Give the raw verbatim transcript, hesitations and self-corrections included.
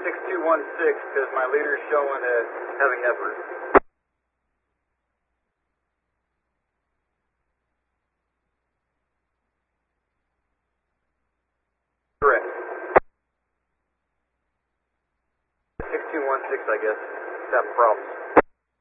six two one six, because my leader's showing a heavy effort. Correct. six two one six, I guess, is having problems.